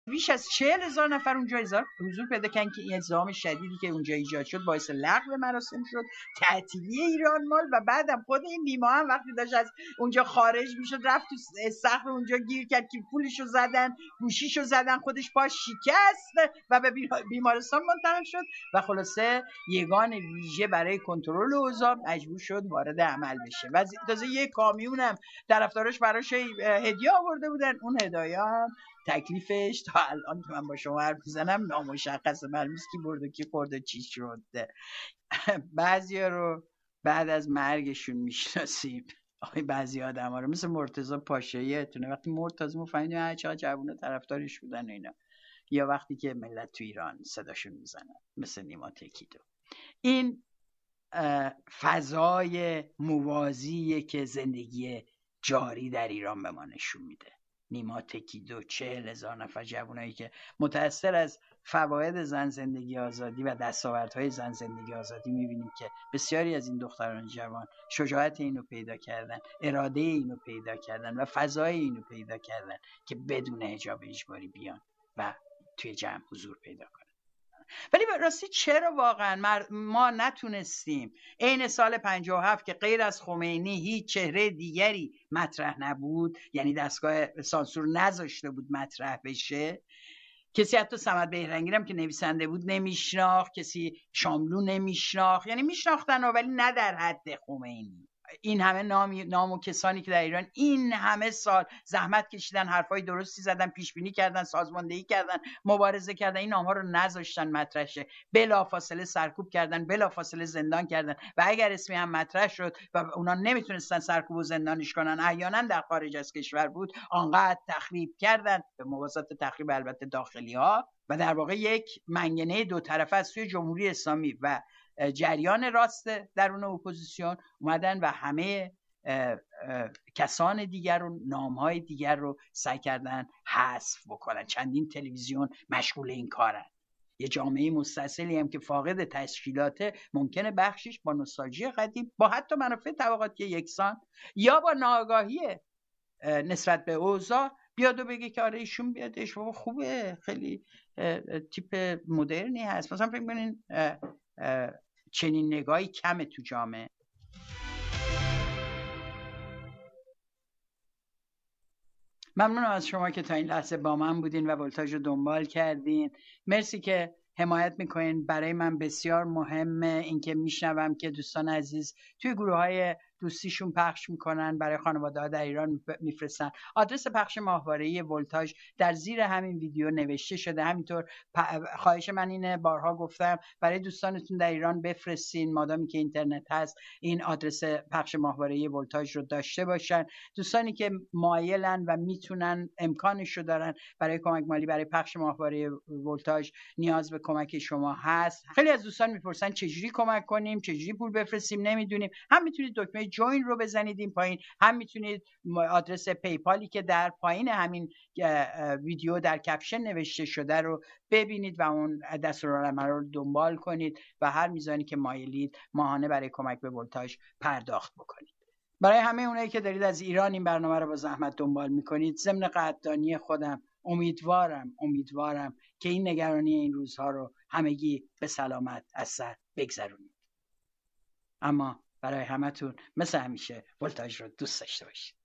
بیش از 40,000 نفر اونجا حضور پیدا کردن که این ازدحام شدیدی که اونجا ایجاد شد باعث لغو مراسم شد، تعطیلی ایران مال. و بعدم خود این بیما هم وقتی داشت از اونجا خارج میشد رفت تو سقف اونجا گیر کرد که پولشو زدن، گوشیشو زدن، خودش پاش شکست و به بیمارستان منتقل شد و خلاصه یگان ویژه برای کنترل اوضاع مجبور شد وارد عمل بشه. و تازه یه کامیونم طرفدارش براش هدیه آورده بودن. اون هدایا هم تکلیفش تا الان که من با شما حرف میزنم نامشخصه، معلوم نیست کی برد و کی خورد و چی شد. بعضیا رو بعد از مرگشون میشناسیم، بعضی آدم ها رو مثل مرتضی پاشایی تونه وقتی مرد تازه مفهمیدیم چقدر جوونه طرفدارش بودن اینا، یا وقتی که ملت تو ایران صداشون میزنن مثل نیما تکیدو. این فضای موازیه که زندگی جاری در ایران به ما نشون میده. نیما تکیدو، 40,000 نفر جوانایی که متأثر از فواید زن زندگی آزادی و دستاوردهای زن زندگی آزادی میبینیم که بسیاری از این دختران جوان شجاعت اینو پیدا کردن، اراده اینو پیدا کردن و فضای اینو پیدا کردن که بدون حجاب اجباری بیان و توی جمع حضور پیدا کنن. ولی به راستی چرا واقعا ما نتونستیم عین سال 57 که غیر از خمینی هیچ چهره دیگری مطرح نبود، یعنی دستگاه سانسور نذاشته بود مطرح بشه، کسی حتی صمد بهرنگی هم که نویسنده بود نمیشناخت، کسی شاملو نمیشناخت، یعنی میشناختن ولی نه در حد خمینی. این همه نام و کسانی که در ایران این همه سال زحمت کشیدن، حرفای درستی زدن، پیش بینی کردن، سازماندهی کردن، مبارزه کردن، این نام‌ها رو نذاشتن مطرح شه، بلافاصله سرکوب کردن، بلافاصله زندان کردن و اگر اسمی هم مطرح شد و اونا نمیتونستن سرکوب و زندانش کنن، احیانا در خارج از کشور بود، آنقدر تخریب کردن، به موازات تخریب البته داخلی ها، و در واقع یک منگنه دو طرفه از سوی جمهوری اسلامی و جریان راست درون اپوزیسیون اومدن و همه کسان دیگر رو، نامهای دیگر رو سعی کردن حذف بکنن. چندین تلویزیون مشغول این کارن. یه جامعه مستاصلی هم که فاقد تشکیلاته ممکنه بخشش با نوستالژی قدیم، با حتی منافع طبقاتی یکسان یا با ناآگاهی نسبت به اوضاع بیاد و بگه که آره ایشون بیادش خوبه، خیلی تیپ مدرنی هست. مثلا فکر کنین چنین نگاهی کمه تو جامعه. ممنونم از شما که تا این لحظه با من بودین و ولتاژ رو دنبال کردین. مرسی که حمایت میکنین. برای من بسیار مهمه اینکه میشنوم که دوستان عزیز توی گروه‌های دوستیشون پخش میکنن، برای خانواده‌ها در ایران میفرستن. آدرس پخش ماهواره‌ای ولتاژ در زیر همین ویدیو نوشته شده. همینطور خواهش من اینه، بارها گفتم، برای دوستانتون در ایران بفرستین مادامی که اینترنت هست، این آدرس پخش ماهواره‌ای ولتاژ رو داشته باشن. دوستانی که مایلن و میتونن، امکانش رو دارن، برای کمک مالی برای پخش ماهواره ولتاژ نیاز به کمک شما هست. خیلی از دوستان میپرسن چجوری کمک کنیم، چجوری پول بفرستیم، نمیدونیم. هم میتونید دکمه جوین رو بزنید این پایین، هم میتونید آدرس پیپالی که در پایین همین ویدیو در کپشن نوشته شده رو ببینید و اون دستورالعمل رو دنبال کنید و هر میزانی که مایلید ماهانه برای کمک به ولتاژ پرداخت بکنید. برای همه اونایی که دارید از ایران این برنامه رو با زحمت دنبال میکنید، ضمن قدردانی خودم امیدوارم که این نگرانی این روزها رو همگی به سلامت از سر بگذرونید. اما برای همتون مثل همیشه ولتاژ رو دوست داشته باشید.